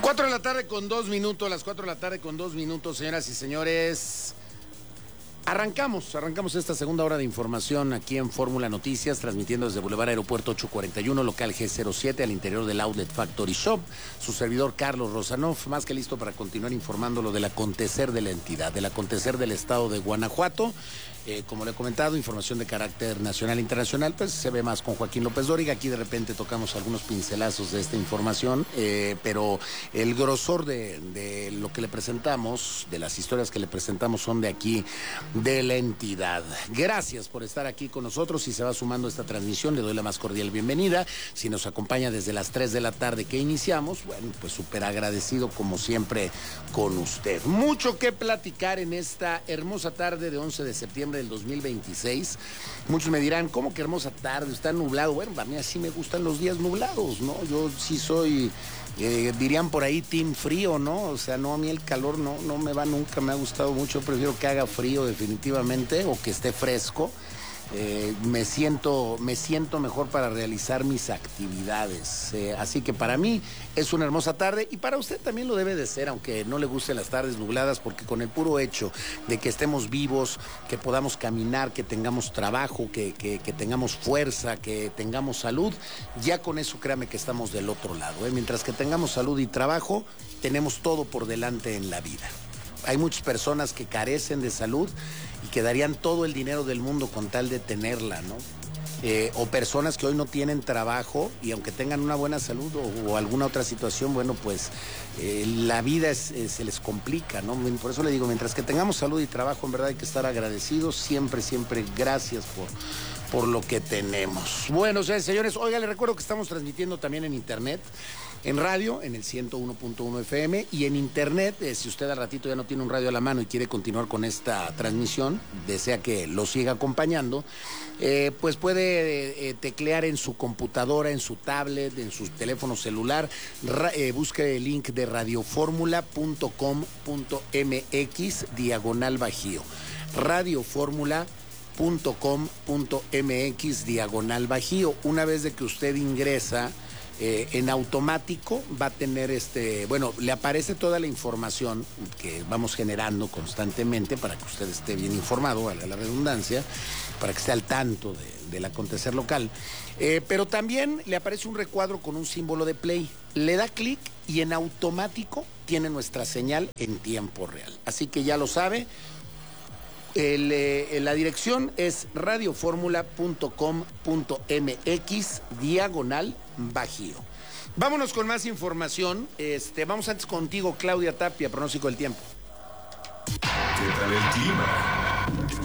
4 de la tarde con 2 minutos, las 4 de la tarde con 2 minutos, señoras y señores. Arrancamos esta segunda hora de información aquí en Fórmula Noticias, transmitiendo desde Boulevard Aeropuerto 841, local G07, al interior del Outlet Factory Shop. Su servidor Carlos Rosanov, más que listo para continuar informándolo del acontecer de la entidad, del acontecer del estado de Guanajuato. Como le he comentado, información de carácter nacional e internacional, pues se ve más con Joaquín López Dóriga. Aquí de repente tocamos algunos pincelazos de esta información, pero el grosor de lo que le presentamos, de las historias que le presentamos, son de aquí, de la entidad. Gracias por estar aquí con nosotros. Si se va sumando a esta transmisión, le doy la más cordial bienvenida. Si nos acompaña desde las 3 de la tarde que iniciamos, bueno, pues súper agradecido como siempre con usted. Mucho que platicar en esta hermosa tarde de 11 de septiembre del 2026. Muchos me dirán, ¿cómo que hermosa tarde? Está nublado. Bueno, a mí así me gustan los días nublados, ¿no? Yo sí soy, dirían por ahí, team frío, ¿no? O sea, no, a mí el calor no me va nunca, me ha gustado mucho. Prefiero que haga frío definitivamente o que esté fresco. Me siento mejor para realizar mis actividades, así que para mí es una hermosa tarde y para usted también lo debe de ser, aunque no le gusten las tardes nubladas, porque con el puro hecho de que estemos vivos, que podamos caminar, que tengamos trabajo, que tengamos fuerza, que tengamos salud, ya con eso créame que estamos del otro lado, mientras que tengamos salud y trabajo, tenemos todo por delante en la vida. Hay muchas personas que carecen de salud y que darían todo el dinero del mundo con tal de tenerla, ¿no? O personas que hoy no tienen trabajo y aunque tengan una buena salud o alguna otra situación, bueno, pues la vida se les complica, ¿no? Por eso le digo, mientras que tengamos salud y trabajo, en verdad hay que estar agradecidos, siempre gracias por lo que tenemos. Bueno, señores, oiga, les recuerdo que estamos transmitiendo también en internet, en radio, en el 101.1 FM y en internet, si usted al ratito ya no tiene un radio a la mano y quiere continuar con esta transmisión, desea que lo siga acompañando, pues puede teclear en su computadora, en su tablet, en su teléfono celular, busque el link de radioformula.com.mx/Bajío. radioformula.com.mx/Bajío. Una vez de que usted ingresa, en automático va a tener le aparece toda la información que vamos generando constantemente para que usted esté bien informado, valga la redundancia, para que esté al tanto del acontecer local. Pero también le aparece un recuadro con un símbolo de play. Le da clic y en automático tiene nuestra señal en tiempo real. Así que ya lo sabe. La dirección es radioformula.com.mx/Bajío. Vámonos con más información. Vamos antes contigo, Claudia Tapia, pronóstico del tiempo. ¿Qué tal el clima?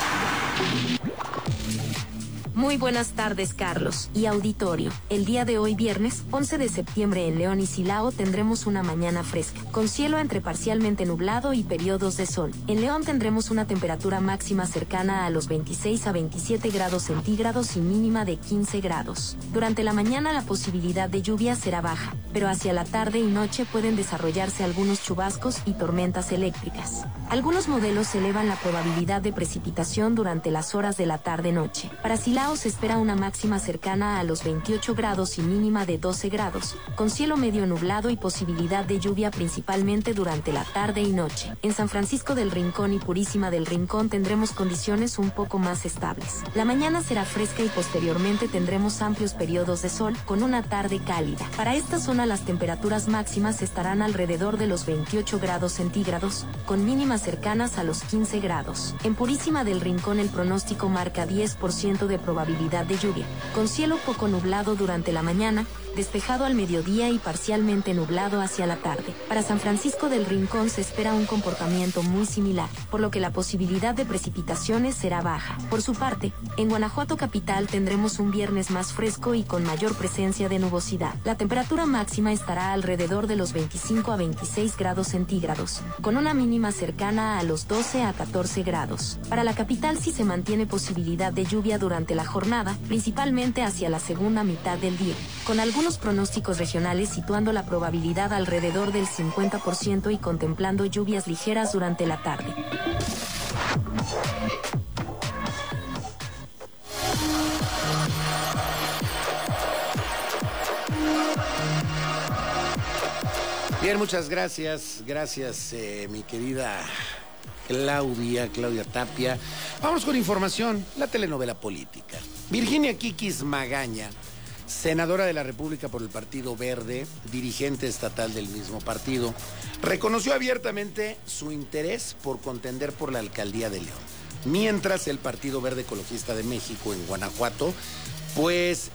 Muy buenas tardes, Carlos y auditorio. El día de hoy, viernes 11 de septiembre, en León y Silao tendremos una mañana fresca, con cielo entre parcialmente nublado y periodos de sol. En León tendremos una temperatura máxima cercana a los 26 a 27 grados centígrados y mínima de 15 grados. Durante la mañana la posibilidad de lluvia será baja, pero hacia la tarde y noche pueden desarrollarse algunos chubascos y tormentas eléctricas. Algunos modelos elevan la probabilidad de precipitación durante las horas de la tarde-noche. Para Silao se espera una máxima cercana a los 28 grados y mínima de 12 grados, con cielo medio nublado y posibilidad de lluvia principalmente durante la tarde y noche. En San Francisco del Rincón y Purísima del Rincón tendremos condiciones un poco más estables. La mañana será fresca y posteriormente tendremos amplios periodos de sol con una tarde cálida. Para esta zona las temperaturas máximas estarán alrededor de los 28 grados centígrados, con mínimas cercanas a los 15 grados. En Purísima del Rincón el pronóstico marca 10% de probabilidad de lluvia, con cielo poco nublado durante la mañana, despejado al mediodía y parcialmente nublado hacia la tarde. Para San Francisco del Rincón se espera un comportamiento muy similar, por lo que la posibilidad de precipitaciones será baja. Por su parte, en Guanajuato capital tendremos un viernes más fresco y con mayor presencia de nubosidad. La temperatura máxima estará alrededor de los 25 a 26 grados centígrados, con una mínima cercana a los 12 a 14 grados. Para la capital sí se mantiene posibilidad de lluvia durante la jornada, principalmente hacia la segunda mitad del día, con algunos pronósticos regionales situando la probabilidad alrededor del 50% y contemplando lluvias ligeras durante la tarde. Bien, muchas gracias. Gracias, mi querida Claudia Tapia. Vamos con información, la telenovela política. Virginia Kikis Magaña, senadora de la República por el Partido Verde, dirigente estatal del mismo partido, reconoció abiertamente su interés por contender por la alcaldía de León. Mientras el Partido Verde Ecologista de México en Guanajuato pues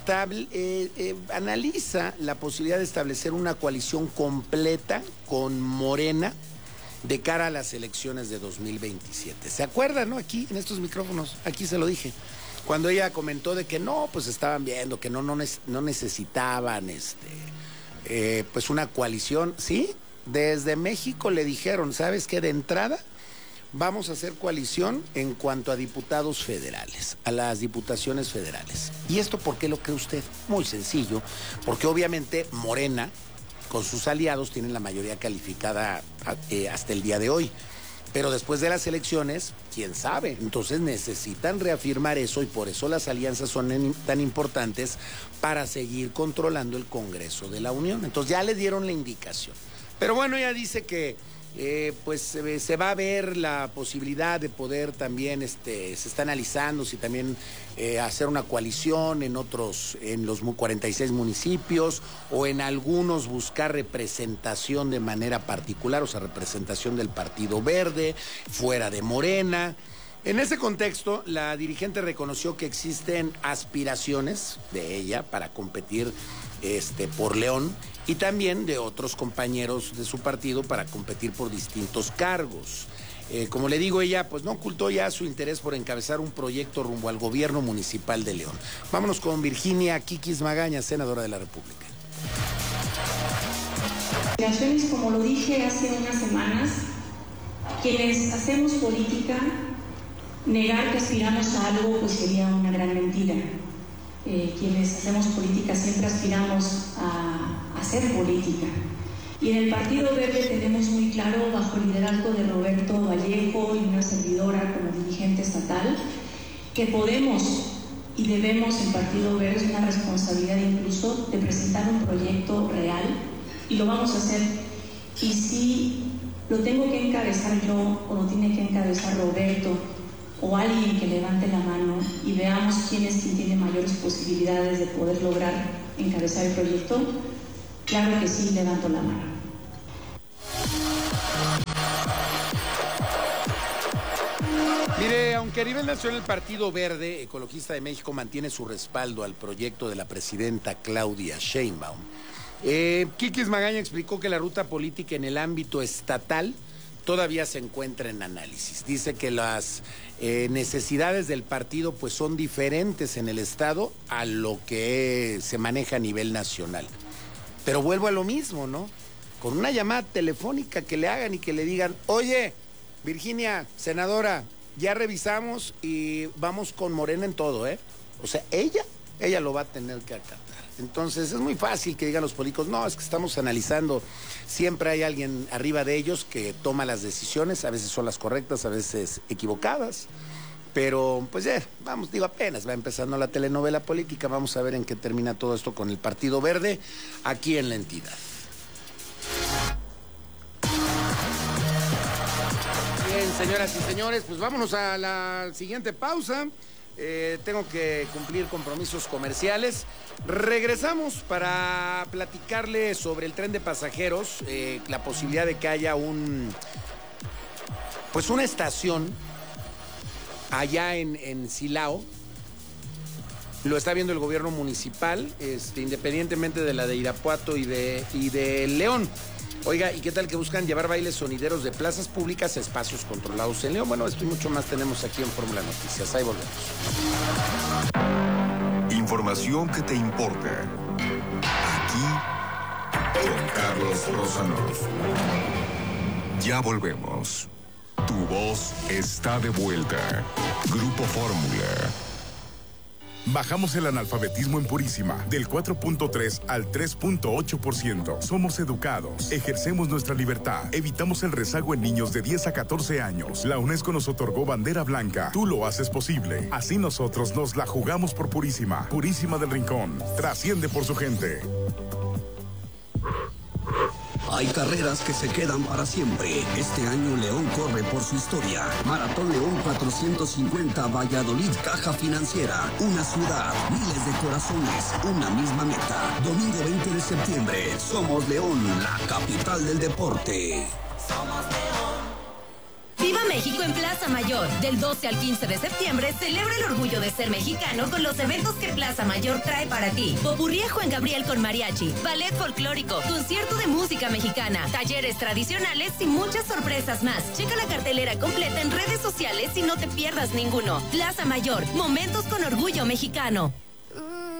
analiza la posibilidad de establecer una coalición completa con Morena de cara a las elecciones de 2027. ¿Se acuerdan, no? Aquí, en estos micrófonos, aquí se lo dije. Cuando ella comentó de que no, pues estaban viendo que no necesitaban pues una coalición. Sí, desde México le dijeron, ¿sabes qué? De entrada vamos a hacer coalición en cuanto a diputados federales, a las diputaciones federales. ¿Y esto por qué lo cree usted? Muy sencillo, porque obviamente Morena, con sus aliados, tienen la mayoría calificada hasta el día de hoy. Pero después de las elecciones, quién sabe, entonces necesitan reafirmar eso y por eso las alianzas son tan importantes para seguir controlando el Congreso de la Unión. Entonces ya le dieron la indicación. Pero bueno, ella dice que se va a ver la posibilidad de poder también, se está analizando si también hacer una coalición en los 46 municipios o en algunos buscar representación de manera particular, o sea, representación del Partido Verde, fuera de Morena. En ese contexto, la dirigente reconoció que existen aspiraciones de ella para competir por León y también de otros compañeros de su partido para competir por distintos cargos. Como le digo, ella pues no ocultó ya su interés por encabezar un proyecto rumbo al gobierno municipal de León. Vámonos con Virginia Kikis Magaña, senadora de la República. Como lo dije hace unas semanas, quienes hacemos política, negar que aspiramos a algo pues sería una gran mentira. Quienes hacemos política siempre aspiramos a hacer política. Y en el Partido Verde tenemos muy claro, bajo el liderazgo de Roberto Vallejo y una servidora como dirigente estatal, que podemos y debemos, el Partido Verde es una responsabilidad incluso de presentar un proyecto real y lo vamos a hacer. Y si lo tengo que encabezar yo o lo tiene que encabezar Roberto o alguien que levante la mano y veamos quién es quien tiene mayores posibilidades de poder lograr encabezar el proyecto, claro que sí, levanto la mano. Mire, aunque a nivel nacional el Partido Verde Ecologista de México mantiene su respaldo al proyecto de la presidenta Claudia Sheinbaum, Kikis Magaña explicó que la ruta política en el ámbito estatal todavía se encuentra en análisis. Dice que las necesidades del partido pues son diferentes en el estado a lo que se maneja a nivel nacional. Pero vuelvo a lo mismo, ¿no? Con una llamada telefónica que le hagan y que le digan, oye, Virginia, senadora, ya revisamos y vamos con Morena en todo, ¿eh? O sea, ella lo va a tener que acatar. Entonces es muy fácil que digan los políticos, no, es que estamos analizando, siempre hay alguien arriba de ellos que toma las decisiones, a veces son las correctas, a veces equivocadas, pero pues vamos, apenas va empezando la telenovela política, vamos a ver en qué termina todo esto con el Partido Verde aquí en la entidad. Bien, señoras y señores, pues vámonos a la siguiente pausa. Tengo que cumplir compromisos comerciales. Regresamos para platicarle sobre el tren de pasajeros, la posibilidad de que haya una estación allá en Silao. Lo está viendo el gobierno municipal, independientemente de la de Irapuato y de León. Oiga, ¿y qué tal que buscan llevar bailes sonideros de plazas públicas a espacios controlados en León? Bueno, esto y mucho más tenemos aquí en Fórmula Noticias. Ahí volvemos. Información que te importa. Aquí, con Carlos Rosanov. Ya volvemos. Tu voz está de vuelta. Grupo Fórmula. Bajamos el analfabetismo en Purísima del 4.3 al 3.8%. Somos educados, ejercemos nuestra libertad, evitamos el rezago en niños de 10 a 14 años. La UNESCO nos otorgó bandera blanca. Tú lo haces posible. Así nosotros nos la jugamos por Purísima. Purísima del Rincón. Trasciende por su gente. Hay carreras que se quedan para siempre. Este año León corre por su historia. Maratón León 450 Valladolid Caja Financiera. Una ciudad, miles de corazones, una misma meta. Domingo 20 de septiembre. Somos León, la capital del deporte. Somos León. ¡Viva México en Plaza Mayor! Del 12 al 15 de septiembre, celebra el orgullo de ser mexicano con los eventos que Plaza Mayor trae para ti. Popurrí Juan Gabriel con mariachi, ballet folclórico, concierto de música mexicana, talleres tradicionales y muchas sorpresas más. Checa la cartelera completa en redes sociales y no te pierdas ninguno. Plaza Mayor, momentos con orgullo mexicano.